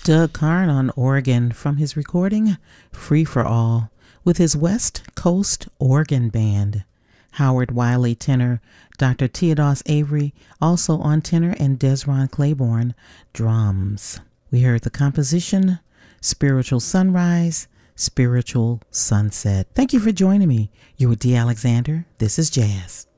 Doug Karn on organ from his recording Free for All with his West Coast Organ Band. Howard Wiley tenor, Dr. Theodos Avery also on tenor, and Desron Claiborne drums. We heard the composition Spiritual Sunrise, Spiritual Sunset. Thank you for joining me. You were D. Alexander. This is Jazz.